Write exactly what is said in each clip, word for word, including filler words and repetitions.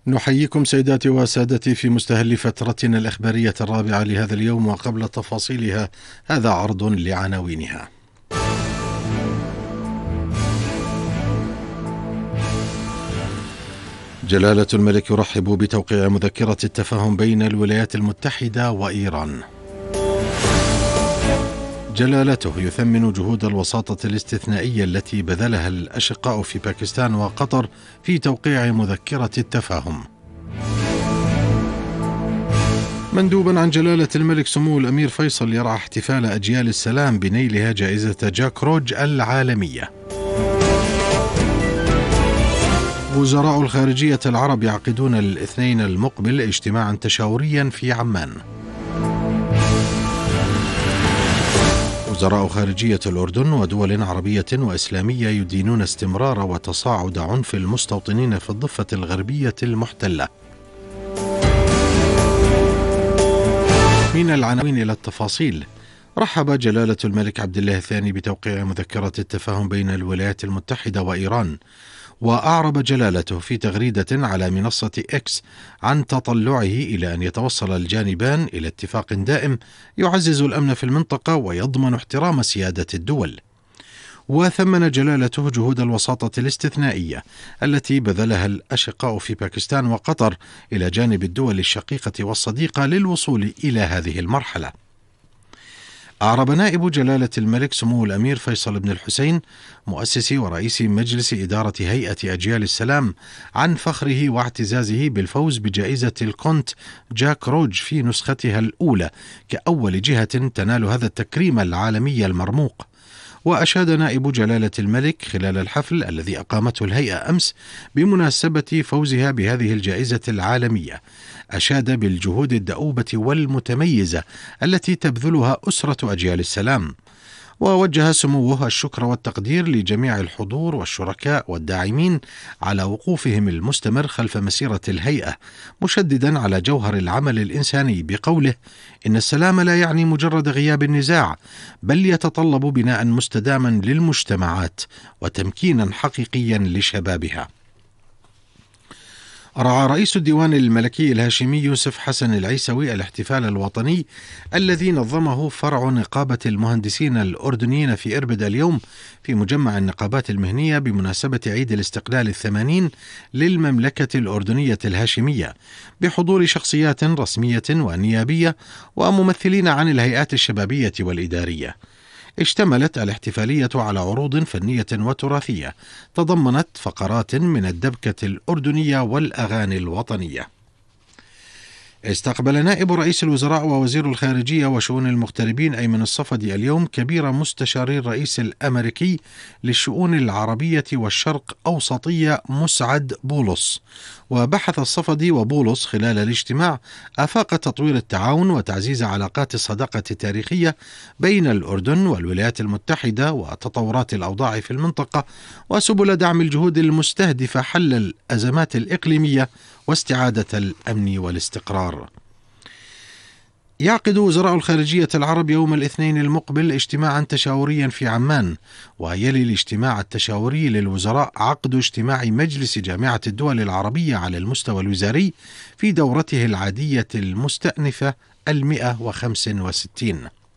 نحييكم سيداتي وسادتي في مستهل فترتنا الإخبارية الرابعة لهذا اليوم، وقبل تفاصيلها هذا عرض لعناوينها. جلالة الملك يرحب بتوقيع مذكرة التفاهم بين الولايات المتحدة وإيران. جلالته يثمن جهود الوساطة الاستثنائية التي بذلها الأشقاء في باكستان وقطر في توقيع مذكرة التفاهم. مندوبا عن جلالة الملك سمو الأمير فيصل يرعى احتفال أجيال السلام بنيلها جائزة جاك روج العالمية. وزراء الخارجية العرب يعقدون الاثنين المقبل اجتماعا تشاوريا في عمان. وزراء خارجية الأردن ودول عربية وإسلامية يدينون استمرار وتصاعد عنف المستوطنين في الضفة الغربية المحتلة. من العناوين إلى التفاصيل. رحب جلالة الملك عبد الله الثاني بتوقيع مذكرة التفاهم بين الولايات المتحدة وإيران، وأعرب جلالته في تغريدة على منصة إكس عن تطلعه إلى أن يتوصل الجانبان إلى اتفاق دائم يعزز الأمن في المنطقة ويضمن احترام سيادة الدول. وثمن جلالته جهود الوساطة الاستثنائية التي بذلها الأشقاء في باكستان وقطر إلى جانب الدول الشقيقة والصديقة للوصول إلى هذه المرحلة. أعرب نائب جلالة الملك سمو الأمير فيصل بن الحسين مؤسس ورئيس مجلس إدارة هيئة أجيال السلام عن فخره واعتزازه بالفوز بجائزة الكونت جاك روج في نسختها الأولى كأول جهة تنال هذا التكريم العالمي المرموق. وأشاد نائب جلالة الملك خلال الحفل الذي أقامته الهيئة أمس بمناسبة فوزها بهذه الجائزة العالمية، أشاد بالجهود الدؤوبة والمتميزة التي تبذلها أسرة أجيال السلام، ووجه سموه الشكر والتقدير لجميع الحضور والشركاء والداعمين على وقوفهم المستمر خلف مسيرة الهيئة، مشددا على جوهر العمل الإنساني بقوله: إن السلام لا يعني مجرد غياب النزاع، بل يتطلب بناء مستداما للمجتمعات وتمكينا حقيقيا لشبابها. رعى رئيس الديوان الملكي الهاشمي يوسف حسن العيسوي الاحتفال الوطني الذي نظمه فرع نقابة المهندسين الأردنيين في إربد اليوم في مجمع النقابات المهنية بمناسبة عيد الاستقلال الثمانين للمملكة الأردنية الهاشمية، بحضور شخصيات رسمية ونيابية وممثلين عن الهيئات الشبابية والإدارية. اشتملت الاحتفالية على عروض فنية وتراثية تضمنت فقرات من الدبكة الأردنية والأغاني الوطنية. استقبل نائب رئيس الوزراء ووزير الخارجية وشؤون المغتربين أيمن الصفدي اليوم كبير مستشاري الرئيس الأمريكي للشؤون العربية والشرق أوسطية مسعد بولس. وبحث الصفدي وبولس خلال الاجتماع آفاق تطوير التعاون وتعزيز علاقات الصداقة التاريخية بين الأردن والولايات المتحدة وتطورات الأوضاع في المنطقة وسبل دعم الجهود المستهدفة حل الأزمات الإقليمية واستعادة الأمن والاستقرار. يعقد وزراء الخارجية العرب يوم الاثنين المقبل اجتماعا تشاوريا في عمان، ويلي الاجتماع التشاوري للوزراء عقد اجتماع مجلس جامعة الدول العربية على المستوى الوزاري في دورته العادية المستأنفة المئة وخمسة وستين.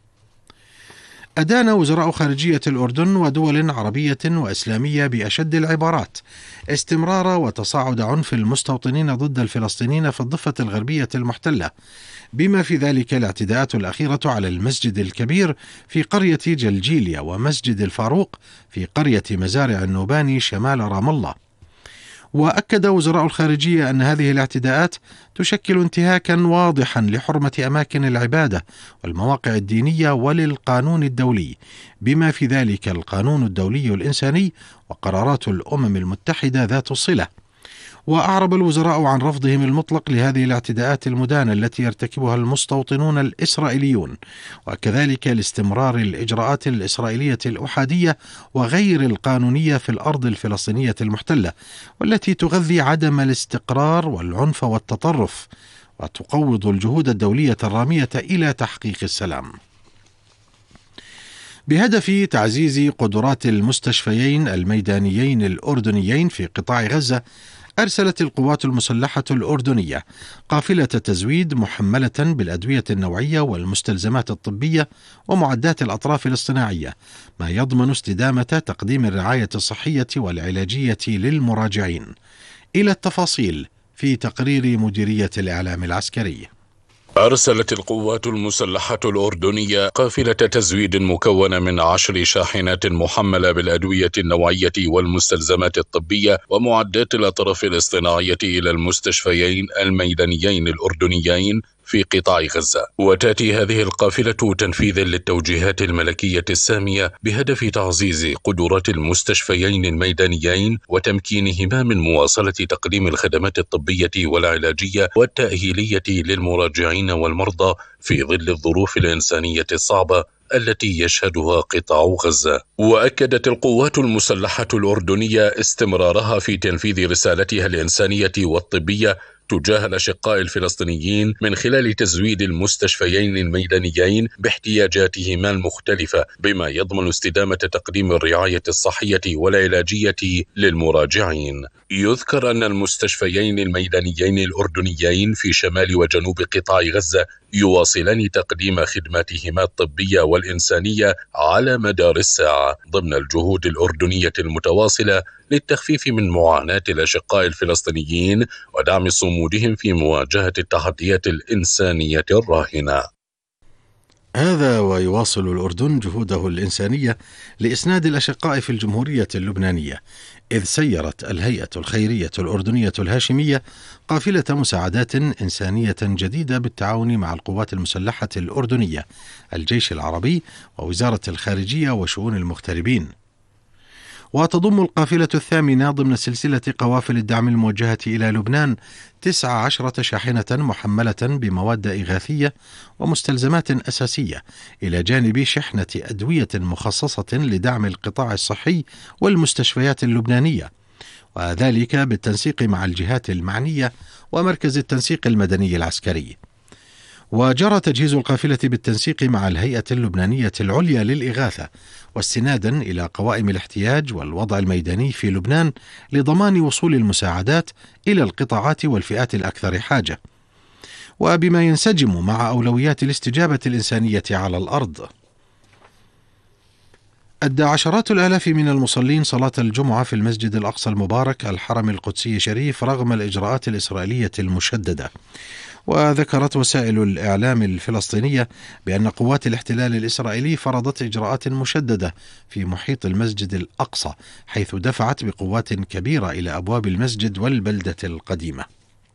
أدان وزراء خارجية الأردن ودول عربية وإسلامية بأشد العبارات استمرار وتصاعد عنف المستوطنين ضد الفلسطينيين في الضفة الغربية المحتلة، بما في ذلك الاعتداءات الأخيرة على المسجد الكبير في قرية جلجيليا ومسجد الفاروق في قرية مزارع النوباني شمال رام الله. وأكد وزراء الخارجية أن هذه الاعتداءات تشكل انتهاكا واضحا لحرمة أماكن العبادة والمواقع الدينية وللقانون الدولي، بما في ذلك القانون الدولي الإنساني وقرارات الأمم المتحدة ذات الصلة. وأعرب الوزراء عن رفضهم المطلق لهذه الاعتداءات المدانة التي يرتكبها المستوطنون الإسرائيليون، وكذلك لاستمرار الإجراءات الإسرائيلية الأحادية وغير القانونية في الأرض الفلسطينية المحتلة، والتي تغذي عدم الاستقرار والعنف والتطرف، وتقوض الجهود الدولية الرامية إلى تحقيق السلام. بهدف تعزيز قدرات المستشفيين الميدانيين الأردنيين في قطاع غزة، أرسلت القوات المسلحة الأردنية قافلة تزويد محملة بالأدوية النوعية والمستلزمات الطبية ومعدات الأطراف الاصطناعية، ما يضمن استدامة تقديم الرعاية الصحية والعلاجية للمراجعين. إلى التفاصيل في تقرير مديرية الإعلام العسكري. أرسلت القوات المسلحة الأردنية قافلة تزويد مكونة من عشر شاحنات محملة بالأدوية النوعية والمستلزمات الطبية ومعدات الأطراف الاصطناعية إلى المستشفيين الميدانيين الأردنيين في قطاع غزة. وتأتي هذه القافلة تنفيذا للتوجيهات الملكية السامية بهدف تعزيز قدرات المستشفيين الميدانيين وتمكينهما من مواصلة تقديم الخدمات الطبية والعلاجية والتأهيلية للمراجعين والمرضى في ظل الظروف الإنسانية الصعبة التي يشهدها قطاع غزة. وأكدت القوات المسلحة الأردنية استمرارها في تنفيذ رسالتها الإنسانية والطبية تجاه الأشقاء الفلسطينيين من خلال تزويد المستشفيين الميدانيين باحتياجاتهما المختلفة، بما يضمن استدامة تقديم الرعاية الصحية والعلاجية للمراجعين. يذكر أن المستشفيين الميدانيين الأردنيين في شمال وجنوب قطاع غزة يواصلان تقديم خدماتهما الطبية والإنسانية على مدار الساعة ضمن الجهود الأردنية المتواصلة للتخفيف من معاناة الأشقاء الفلسطينيين ودعم صمودهم في مواجهة التحديات الإنسانية الراهنة. هذا ويواصل الأردن جهوده الإنسانية لإسناد الأشقاء في الجمهورية اللبنانية، إذ سيرت الهيئة الخيرية الأردنية الهاشمية قافلة مساعدات إنسانية جديدة بالتعاون مع القوات المسلحة الأردنية، الجيش العربي ووزارة الخارجية وشؤون المغتربين. وتضم القافلة الثامنة ضمن سلسلة قوافل الدعم الموجهة إلى لبنان تسع عشرة شاحنة محملة بمواد إغاثية ومستلزمات أساسية، إلى جانب شحنة أدوية مخصصة لدعم القطاع الصحي والمستشفيات اللبنانية، وذلك بالتنسيق مع الجهات المعنية ومركز التنسيق المدني العسكري. وجرى تجهيز القافلة بالتنسيق مع الهيئة اللبنانية العليا للإغاثة، واستنادا إلى قوائم الاحتياج والوضع الميداني في لبنان لضمان وصول المساعدات إلى القطاعات والفئات الأكثر حاجة، وبما ينسجم مع أولويات الاستجابة الإنسانية على الأرض. أدى عشرات الآلاف من المصلين صلاة الجمعة في المسجد الأقصى المبارك الحرم القدسي الشريف رغم الإجراءات الإسرائيلية المشددة. وذكرت وسائل الإعلام الفلسطينية بأن قوات الاحتلال الإسرائيلي فرضت إجراءات مشددة في محيط المسجد الأقصى، حيث دفعت بقوات كبيرة إلى أبواب المسجد والبلدة القديمة.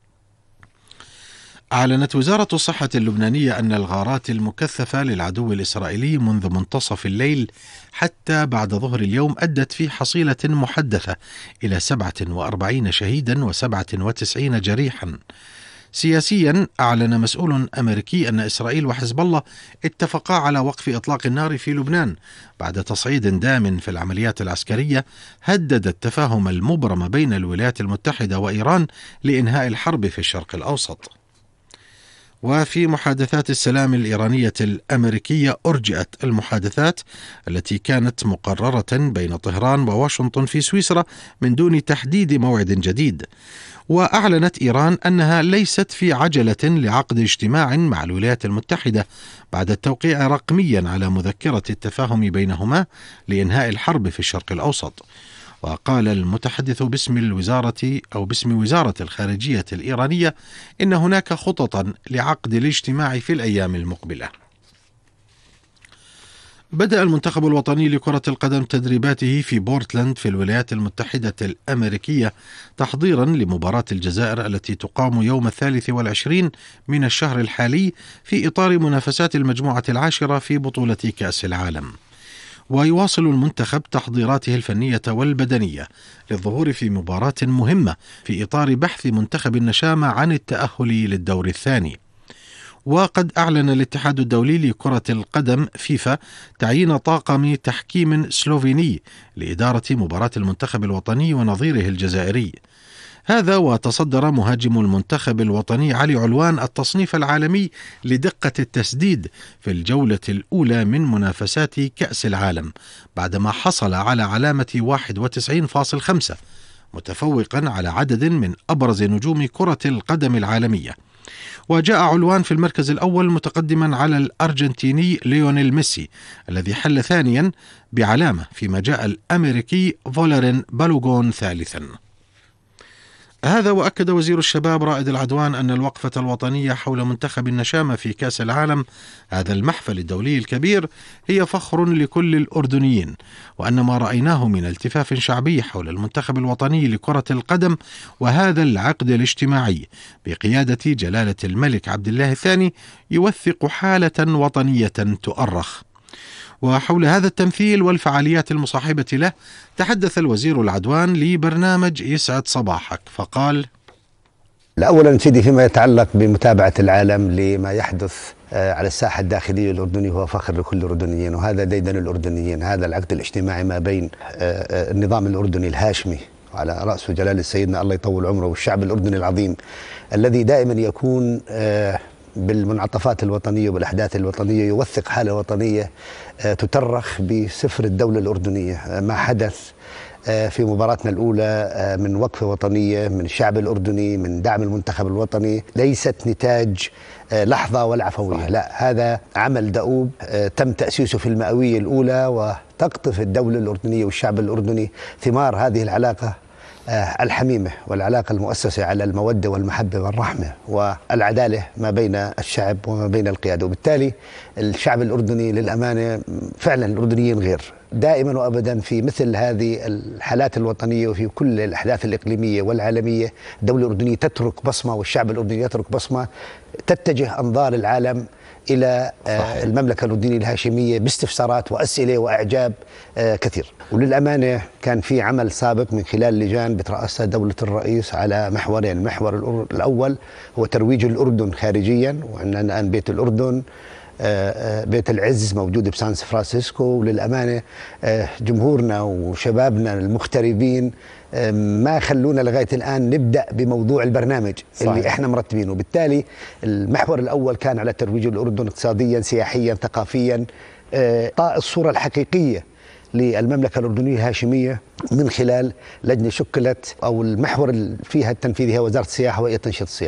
أعلنت وزارة الصحة اللبنانية أن الغارات المكثفة للعدو الإسرائيلي منذ منتصف الليل حتى بعد ظهر اليوم أدت في حصيلة محدثة إلى سبعة وأربعين شهيدا وسبعة وتسعين جريحا. سياسيا، أعلن مسؤول أمريكي أن إسرائيل وحزب الله اتفقا على وقف إطلاق النار في لبنان بعد تصعيد دام في العمليات العسكرية هدد التفاهم المبرم بين الولايات المتحدة وإيران لإنهاء الحرب في الشرق الأوسط. وفي محادثات السلام الإيرانية الأمريكية، أرجئت المحادثات التي كانت مقررة بين طهران وواشنطن في سويسرا من دون تحديد موعد جديد. وأعلنت إيران أنها ليست في عجلة لعقد اجتماع مع الولايات المتحدة بعد التوقيع رقميا على مذكرة التفاهم بينهما لإنهاء الحرب في الشرق الأوسط. وقال المتحدث باسم الوزارة أو باسم وزارة الخارجية الإيرانية إن هناك خططا لعقد الاجتماع في الأيام المقبلة. بدأ المنتخب الوطني لكرة القدم تدريباته في بورتلاند في الولايات المتحدة الأمريكية تحضيرا لمباراة الجزائر التي تقام يوم الثالث والعشرين من الشهر الحالي في إطار منافسات المجموعة العاشرة في بطولة كأس العالم. ويواصل المنتخب تحضيراته الفنية والبدنية للظهور في مباراة مهمة في إطار بحث منتخب النشامة عن التأهل للدور الثاني. وقد أعلن الاتحاد الدولي لكرة القدم فيفا تعيين طاقم تحكيم سلوفيني لإدارة مباراة المنتخب الوطني ونظيره الجزائري. هذا وتصدر مهاجم المنتخب الوطني علي علوان التصنيف العالمي لدقة التسديد في الجولة الأولى من منافسات كأس العالم بعدما حصل على علامة واحد وتسعين فاصلة خمسة، متفوقا على عدد من أبرز نجوم كرة القدم العالمية. وجاء علوان في المركز الأول متقدما على الأرجنتيني ليونيل ميسي الذي حل ثانيا بعلامة، فيما جاء الأمريكي فولرين بالوغون ثالثا. هذا وأكد وزير الشباب رائد العدوان أن الوقفة الوطنية حول منتخب النشامة في كأس العالم، هذا المحفل الدولي الكبير، هي فخر لكل الأردنيين، وأن ما رأيناه من التفاف شعبي حول المنتخب الوطني لكرة القدم وهذا العقد الاجتماعي بقيادة جلالة الملك عبد الله الثاني يوثق حالة وطنية تؤرخ. وحول هذا التمثيل والفعاليات المصاحبة له تحدث الوزير العدوان لبرنامج يسعد صباحك فقال: أولا سيدي، فيما يتعلق بمتابعة العالم لما يحدث على الساحة الداخلية الأردنية هو فخر لكل الأردنيين، وهذا ديدن الأردنيين. هذا العقد الاجتماعي ما بين النظام الأردني الهاشمي على رأسه جلالة سيدنا الله يطول عمره والشعب الأردني العظيم الذي دائما يكون بالمنعطفات الوطنية وبالأحداث الوطنية يوثق حالة وطنية تترخ بسفر الدولة الأردنية. ما حدث في مباراتنا الأولى من وقفة وطنية من الشعب الأردني، من دعم المنتخب الوطني، ليست نتاج لحظة ولا عفوية، لا، هذا عمل دؤوب تم تأسيسه في المئوية الأولى، وتقطف الدولة الأردنية والشعب الأردني ثمار هذه العلاقة الحميمة والعلاقة المؤسسة على المودة والمحبة والرحمة والعدالة ما بين الشعب وما بين القيادة. وبالتالي الشعب الأردني للأمانة فعلا الأردنيين غير دائما وأبدا في مثل هذه الحالات الوطنية وفي كل الأحداث الإقليمية والعالمية الدولة الأردنية تترك بصمة والشعب الأردني يترك بصمة تتجه أنظار العالم إلى صحيح. المملكة الأردنية الهاشمية باستفسارات وأسئلة وأعجاب كثير. وللأمانة كان في عمل سابق من خلال لجان بترأسها دولة الرئيس على محورين. المحور الأول هو ترويج الأردن خارجيا، وعندنا الآن بيت الأردن، بيت العز موجود بسان فرانسيسكو. وللأمانة جمهورنا وشبابنا المغتربين ما خلونا لغاية الآن نبدأ بموضوع البرنامج صحيح. اللي احنا مرتبينه. بالتالي المحور الأول كان على ترويج الأردن اقتصاديا سياحيا ثقافيا، طاء الصورة الحقيقية للمملكة الأردنية الهاشمية من خلال لجنة شكلت، أو المحور فيها التنفيذي هي وزارة السياحة وهي تنشيط السياحة.